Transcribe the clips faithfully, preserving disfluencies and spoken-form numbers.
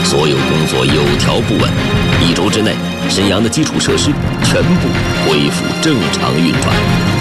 所有工作有条不紊。一周之内，沈阳的基础设施全部恢复正常运转。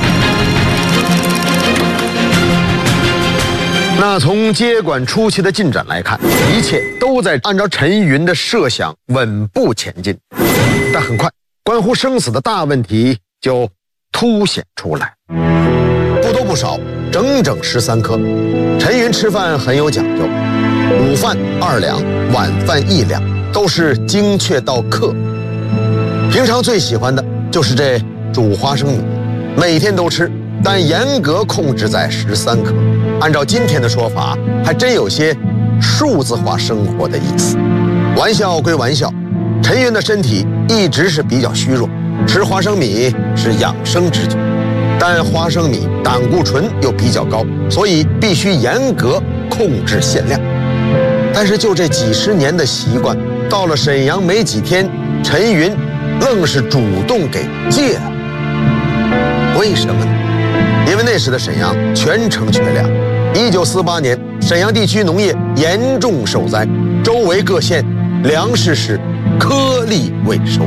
那从接管初期的进展来看，一切都在按照陈云的设想稳步前进。但很快，关乎生死的大问题就凸显出来。不多不少，整整十三颗。陈云吃饭很有讲究，午饭二两，晚饭一两，都是精确到克。平常最喜欢的就是这煮花生米，每天都吃，但严格控制在十三颗。按照今天的说法，还真有些数字化生活的意思。玩笑归玩笑，陈云的身体一直是比较虚弱，吃花生米是养生之举，但花生米胆固醇又比较高，所以必须严格控制限量。但是就这几十年的习惯，到了沈阳没几天，陈云愣是主动给戒了。为什么呢？因为那时的沈阳全城缺粮。一九四八年，沈阳地区农业严重受灾，周围各县粮食是颗粒未收。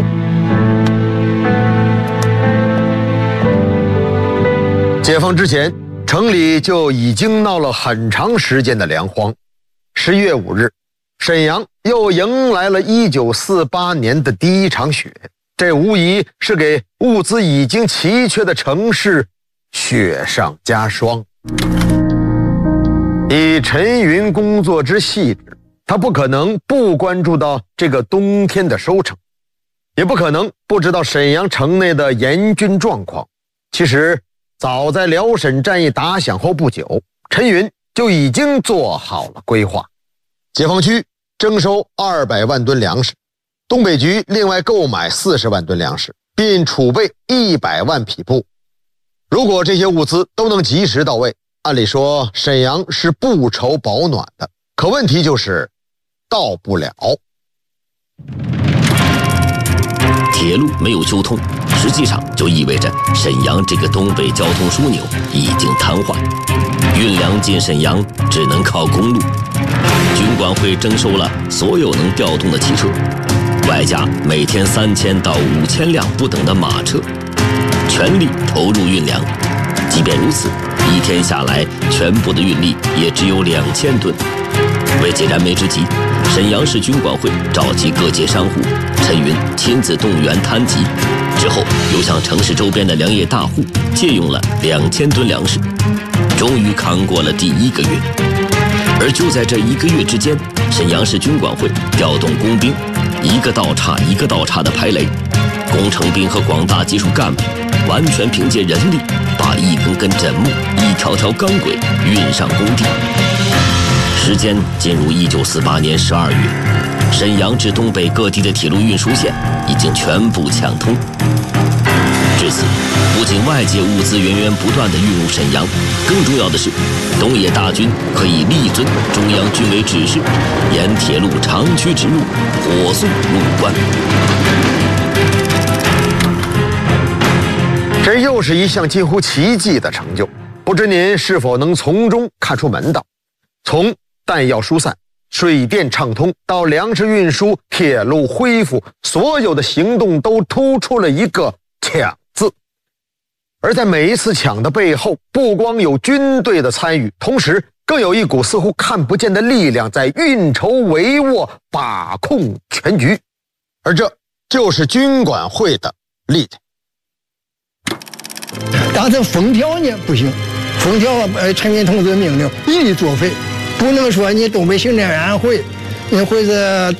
解放之前，城里就已经闹了很长时间的粮荒。十一月五日，沈阳又迎来了一九四八年的第一场雪，这无疑是给物资已经奇缺的城市雪上加霜。以陈云工作之细致，他不可能不关注到这个冬天的收成，也不可能不知道沈阳城内的严峻状况。其实早在辽沈战役打响后不久，陈云就已经做好了规划。解放区征收二百万吨粮食，东北局另外购买四十万吨粮食，并储备一百万匹布。如果这些物资都能及时到位，按理说沈阳是不愁保暖的，可问题就是到不了。 铁路没有修通，实际上就意味着沈阳这个东北交通枢纽已经瘫痪，运粮进沈阳只能靠公路。军管会征收了所有能调动的汽车，外加每天三千到五千辆不等的马车，全力投入运粮。即便如此，一天下来，全部的运力也只有两千吨。为解燃眉之急，沈阳市军管会召集各界商户，陈云亲自动员摊集，之后又向城市周边的粮业大户借用了两千吨粮食，终于扛过了第一个月。而就在这一个月之间，沈阳市军管会调动工兵，一个道岔一个道岔的排雷，工程兵和广大技术干部完全凭借人力，把一根根枕木、一条条钢轨运上工地。时间进入一九四八年十二月，沈阳至东北各地的铁路运输线已经全部抢通。至此，不仅外界物资源源不断地运入沈阳，更重要的是，东野大军可以力遵中央军委指示，沿铁路长驱直入，火速入关。 这又是一项近乎奇迹的成就，不知您是否能从中看出门道？从弹药疏散、水电畅通到粮食运输、铁路恢复，所有的行动都突出了一个抢字。而在每一次抢的背后，不光有军队的参与，同时更有一股似乎看不见的力量在运筹帷幄，把控全局。而这就是军管会的力量。 但是封条呢不行，封条呃陈云同志命令一律作废，不能说你东北行政委员会，你或者